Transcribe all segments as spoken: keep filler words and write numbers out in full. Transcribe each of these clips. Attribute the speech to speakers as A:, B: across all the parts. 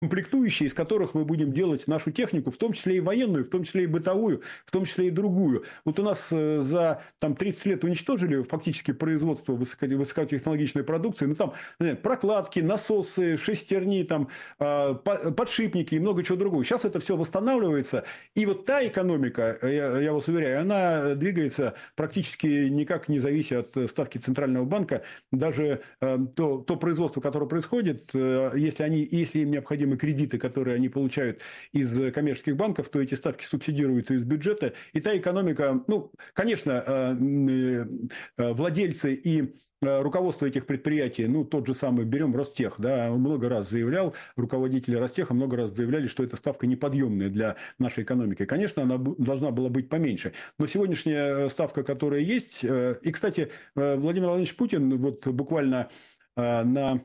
A: комплектующие, из которых мы будем делать нашу технику, в том числе и военную, в том числе и бытовую, в том числе и другую. Вот у нас за там, тридцать лет уничтожили фактически производство высоко, высокотехнологичной продукции. Ну, там прокладки, насосы, шестерни, там, подшипники и много чего другого. Сейчас это все восстанавливается. И вот та экономика, я, я вас уверяю, она двигается практически никак не завися от ставки Центрального банка. Даже то, то производство, которое происходит, если, они, если им необходимы кредиты, которые они получают из коммерческих банков, то эти ставки субсидируются из бюджета. И та экономика, ну, конечно, владельцы и руководство этих предприятий, ну, тот же самый, берем Ростех, да, он много раз заявлял, руководители Ростеха много раз заявляли, что эта ставка неподъемная для нашей экономики. Конечно, она должна была быть поменьше. Но сегодняшняя ставка, которая есть, и, кстати, Владимир Владимирович Путин вот буквально на...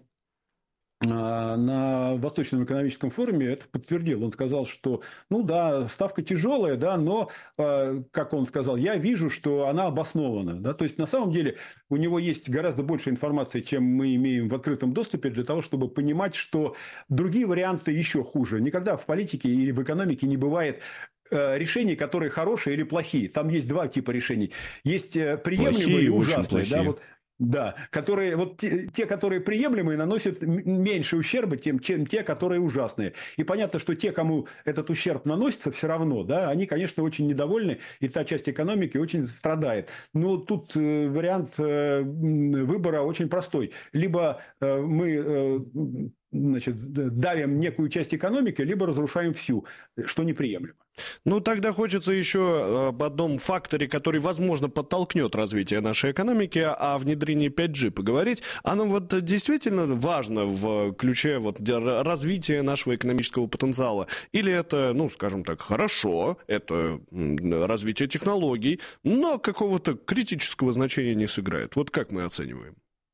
A: на Восточном экономическом форуме это подтвердил. Он сказал, что, ну да, ставка тяжелая, да, но, как он сказал, я вижу, что она обоснована. Да? То есть, на самом деле, у него есть гораздо больше информации, чем мы имеем в открытом доступе, для того, чтобы понимать, что другие варианты еще хуже. Никогда в политике или в экономике не бывает решений, которые хорошие или плохие. Там есть два типа решений. Есть приемлемые и ужасные. Да, вот. Да, которые, вот те, те, которые приемлемые, наносят меньше ущерба, тем, чем те, которые ужасные. И понятно, что те, кому этот ущерб наносится, все равно, да, они, конечно, очень недовольны, и та часть экономики очень страдает. Но тут э, вариант э, выбора очень простой. Либо э, мы... Э, значит, давим некую часть экономики, либо разрушаем всю, что неприемлемо.
B: Ну, тогда хочется еще об одном факторе, который, возможно, подтолкнет развитие нашей экономики, о внедрении пять джи поговорить. Оно вот действительно важно в ключе вот развития нашего экономического потенциала? Или это, ну, скажем так, хорошо, это развитие технологий, но какого-то критического значения не сыграет? Вот как мы оцениваем?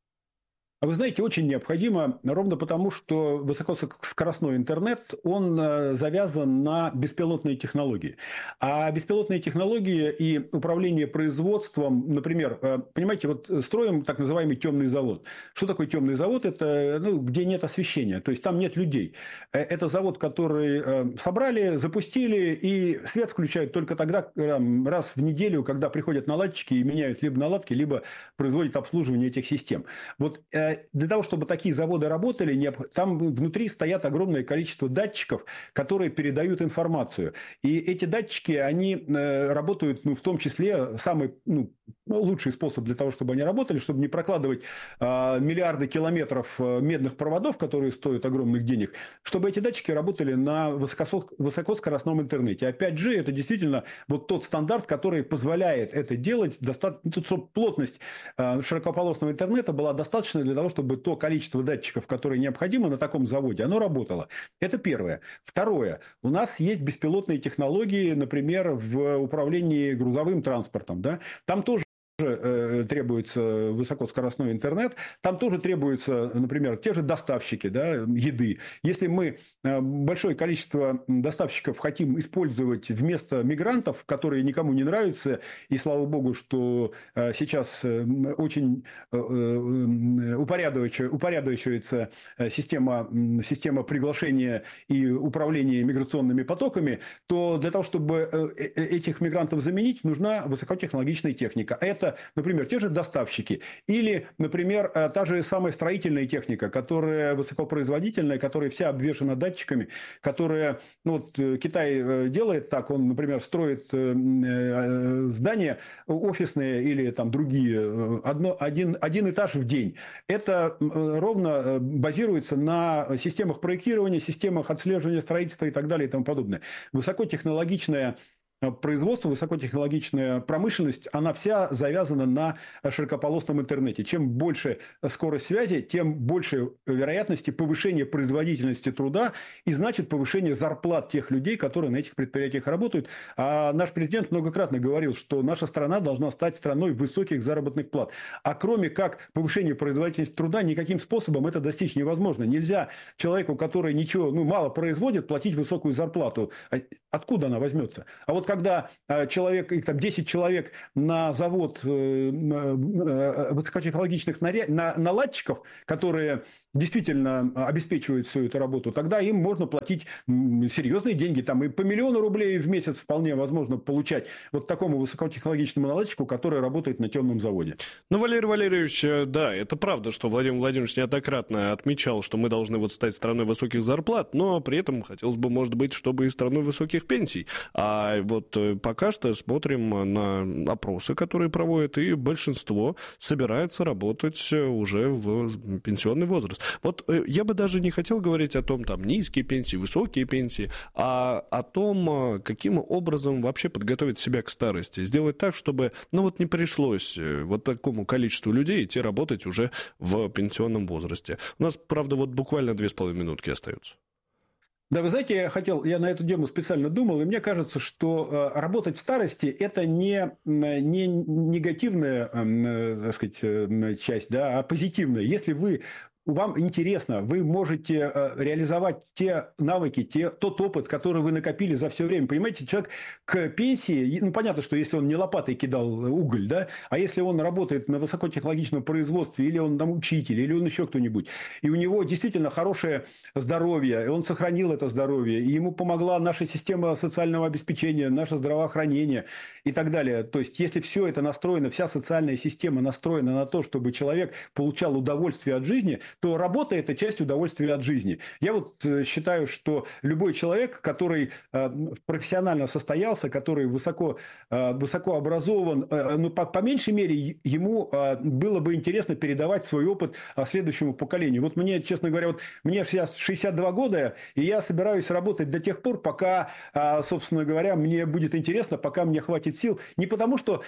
A: А вы знаете, очень необходимо, ровно потому, что высокоскоростной интернет, он завязан на беспилотные технологии. А беспилотные технологии и управление производством, например, понимаете, вот строим так называемый темный завод. Что такое темный завод? Это, ну, где нет освещения, то есть там нет людей. Это завод, который собрали, запустили, и свет включают только тогда, раз в неделю, когда приходят наладчики и меняют либо наладки, либо производят обслуживание этих систем. Вот для того, чтобы такие заводы работали, там внутри стоят огромное количество датчиков, которые передают информацию. И эти датчики, они работают, ну, в том числе, самый, ну, лучший способ для того, чтобы они работали, чтобы не прокладывать а, миллиарды километров медных проводов, которые стоят огромных денег, чтобы эти датчики работали на высокоскоростном интернете. А пять джи – это действительно вот тот стандарт, который позволяет это делать. Достаточно, тут, чтобы плотность а, широкополосного интернета была достаточной для того, чтобы то количество датчиков, которые необходимо на таком заводе, оно работало. Это первое. Второе. У нас есть беспилотные технологии, например, в управлении грузовым транспортом. Да? Там тоже требуется высокоскоростной интернет, там тоже требуются, например, те же доставщики, да, еды. Если мы большое количество доставщиков хотим использовать вместо мигрантов, которые никому не нравятся, и слава богу, что сейчас очень упорядочивается система, система приглашения и управления миграционными потоками, то для того, чтобы этих мигрантов заменить, нужна высокотехнологичная техника. Это, например, те же доставщики или, например, та же самая строительная техника, которая высокопроизводительная, которая вся обвешана датчиками, которая, ну, вот Китай делает так, он, например, строит здания офисные или там другие, одно, один, один этаж в день. Это ровно базируется на системах проектирования, системах отслеживания строительства и так далее и тому подобное. Высокотехнологичная производство, высокотехнологичная промышленность, она вся завязана на широкополосном интернете. Чем больше скорость связи, тем больше вероятности повышения производительности труда и, значит, повышения зарплат тех людей, которые на этих предприятиях работают. А наш президент многократно говорил, что наша страна должна стать страной высоких заработных плат. А кроме как повышения производительности труда, никаким способом это достичь невозможно. Нельзя человеку, который ничего, ну, мало производит, платить высокую зарплату. Откуда она возьмется? А вот когда человек, там, десять человек на завод высокотехнологичных наладчиков, которые действительно обеспечивают всю эту работу, тогда им можно платить серьезные деньги, там и по миллиону рублей в месяц вполне возможно получать вот такому высокотехнологичному наладчику, который работает на темном заводе.
B: Ну, Валерий Валерьевич, да, это правда, что Владимир Владимирович неоднократно отмечал, что мы должны вот стать страной высоких зарплат, но при этом хотелось бы, может быть, чтобы и страной высоких пенсий. А вот пока что смотрим на опросы, которые проводят, и большинство собирается работать уже в пенсионный возраст. Вот я бы даже не хотел говорить о том, там, низкие пенсии, высокие пенсии, а о том, каким образом вообще подготовить себя к старости. Сделать так, чтобы, ну, вот не пришлось вот такому количеству людей идти работать уже в пенсионном возрасте. У нас, правда, вот буквально две с половиной минутки остаются.
A: Да, вы знаете, я хотел, я на эту тему специально думал, и мне кажется, что работать в старости – это не, не негативная, так сказать, часть, да, а позитивная. Если вы вам интересно, вы можете реализовать те навыки, те, тот опыт, который вы накопили за все время. Понимаете, человек к пенсии, ну, понятно, что если он не лопатой кидал уголь, да, а если он работает на высокотехнологичном производстве, или он там учитель, или он еще кто-нибудь, и у него действительно хорошее здоровье, и он сохранил это здоровье, и ему помогла наша система социального обеспечения, наше здравоохранение и так далее. То есть, если все это настроено, вся социальная система настроена на то, чтобы человек получал удовольствие от жизни, то работа – это часть удовольствия от жизни. Я вот считаю, что любой человек, который профессионально состоялся, который высоко, высоко образован, ну, по, по меньшей мере, ему было бы интересно передавать свой опыт следующему поколению. Вот мне, честно говоря, вот мне сейчас шестьдесят два года, и я собираюсь работать до тех пор, пока, собственно говоря, мне будет интересно, пока мне хватит сил. Не потому, что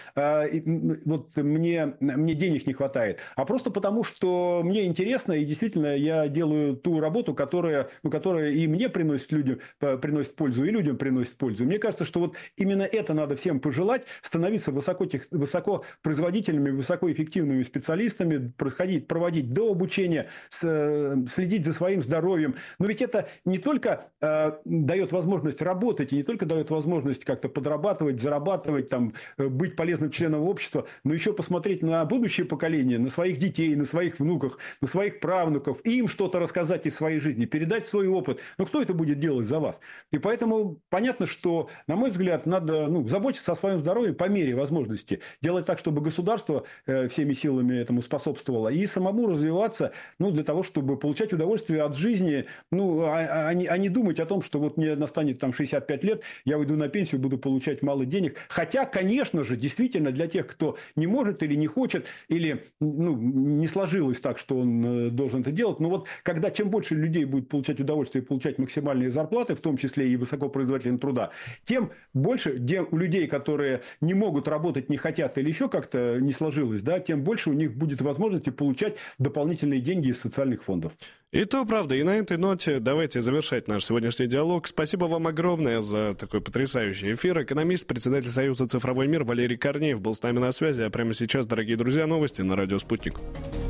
A: вот мне, мне денег не хватает, а просто потому, что мне интересно, и действительно я делаю ту работу, которая, ну, которая и мне приносит, людям, приносит пользу, и людям приносит пользу. Мне кажется, что вот именно это надо всем пожелать, становиться высокотех, высокопроизводительными, высокоэффективными специалистами, происходить, проводить до обучения, следить за своим здоровьем. Но ведь это не только э, дает возможность работать, и не только дает возможность как-то подрабатывать, зарабатывать, там, быть полезным членом общества, но еще посмотреть на будущее поколение, на своих детей, на своих внуков, на своих правнуков, и им что-то рассказать из своей жизни, передать свой опыт. Но кто это будет делать за вас? И поэтому понятно, что, на мой взгляд, надо, ну, заботиться о своем здоровье по мере возможности. Делать так, чтобы государство э, всеми силами этому способствовало. И самому развиваться, ну, для того, чтобы получать удовольствие от жизни, ну, а, а, не, а не думать о том, что вот мне настанет там шестьдесят пять лет, я уйду на пенсию, буду получать мало денег. Хотя, конечно же, действительно, для тех, кто не может или не хочет, или, ну, не сложилось так, что он должен это делать. Но вот когда чем больше людей будет получать удовольствие и получать максимальные зарплаты, в том числе и высокопроизводительного труда, тем больше у людей, которые не могут работать, не хотят или еще как-то не сложилось, да, тем больше у них будет возможности получать дополнительные деньги из социальных фондов.
B: И то правда. И на этой ноте давайте завершать наш сегодняшний диалог. Спасибо вам огромное за такой потрясающий эфир. Экономист, председатель Союза «Цифровой мир» Валерий Корнеев был с нами на связи. А прямо сейчас, дорогие друзья, новости на радио «Спутник».